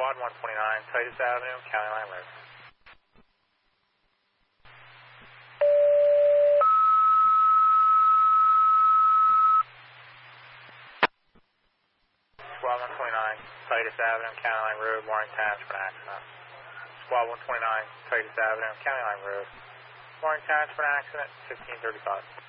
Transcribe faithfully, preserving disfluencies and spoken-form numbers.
Squad one twenty-nine, Titus Avenue, County Line Road. Squad one twenty-nine, Titus Avenue, County Line Road, Warren Township for an accident. Squad one twenty-nine, Titus Avenue, County Line Road, Warren Township for an accident, fifteen thirty-five.